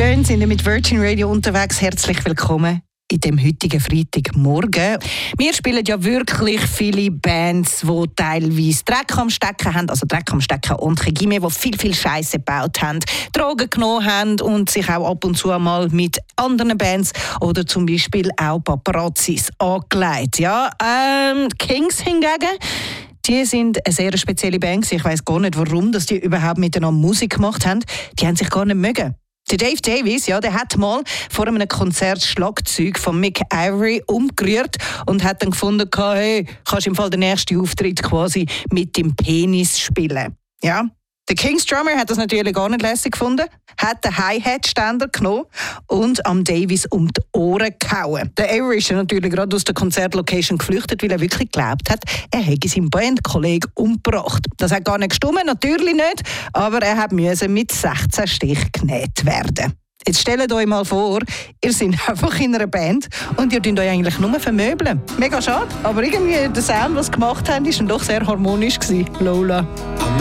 Schön, sind ihr mit Virgin Radio unterwegs. Herzlich willkommen in dem heutigen Freitagmorgen. Wir spielen ja wirklich viele Bands, die teilweise Dreck am Stecken haben, also Dreck am Stecken und Regime, die viel Scheiße gebaut haben, Drogen genommen haben und sich auch ab und zu mal mit anderen Bands oder zum Beispiel auch Paparazzis angelegt. Ja, Kings hingegen, die sind eine sehr spezielle Band. Ich weiss gar nicht, warum dass die überhaupt miteinander Musik gemacht haben. Die haben sich gar nicht mögen. Der Dave Davies, ja, der hat mal vor einem Konzert das Schlagzeug von Mick Avory umgerührt und hat dann gefunden, hey, kannst im Fall den nächsten Auftritt quasi mit dem Penis spielen. Ja. Der Kings Drummer hat das natürlich gar nicht lässig gefunden, hat den Hi-Hat-Ständer genommen und am Davies um die Ohren gehauen. Der Avery ist natürlich gerade aus der Konzertlocation geflüchtet, weil er wirklich geglaubt hat, er hätte seinen Bandkollegen umgebracht. Das hat gar nicht gestimmt, natürlich nicht, aber er musste mit 16 Stich genäht werden. Jetzt stellt euch mal vor, ihr seid einfach in einer Band und ihr tut euch eigentlich nur vermöbeln. Mega schade, aber irgendwie der Sound, was sie gemacht haben, war doch sehr harmonisch gewesen. Lola.